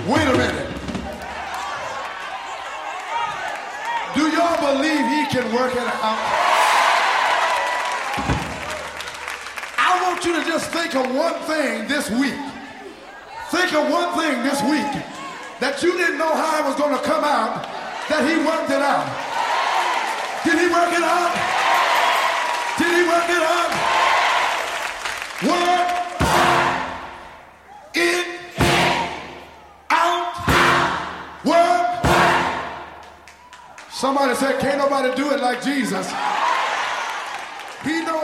Wait a minute. Do y'all believe he can work it out? I want you to just think of one thing this week. Think of one thing this week that you didn't know how it was going to come out, that he worked it out. Did he work it out? Did he work it out? Work it out. Work. Somebody said, can't nobody do it like Jesus. He knows